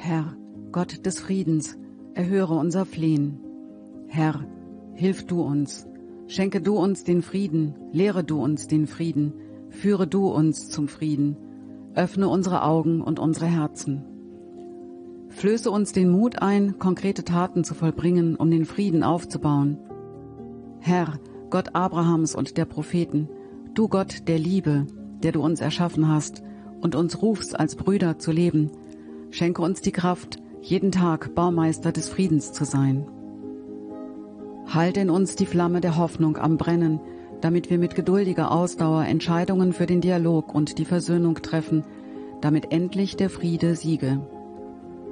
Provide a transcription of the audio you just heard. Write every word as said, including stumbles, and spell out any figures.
Herr, Gott des Friedens, erhöre unser Flehen. Herr, hilf du uns, schenke du uns den Frieden, lehre du uns den Frieden, führe du uns zum Frieden, öffne unsere Augen und unsere Herzen. Flöße uns den Mut ein, konkrete Taten zu vollbringen, um den Frieden aufzubauen. Herr, Gott Abrahams und der Propheten, du Gott der Liebe, der du uns erschaffen hast und uns rufst, als Brüder zu leben, schenke uns die Kraft, jeden Tag Baumeister des Friedens zu sein. Halte in uns die Flamme der Hoffnung am Brennen, damit wir mit geduldiger Ausdauer Entscheidungen für den Dialog und die Versöhnung treffen, damit endlich der Friede siege.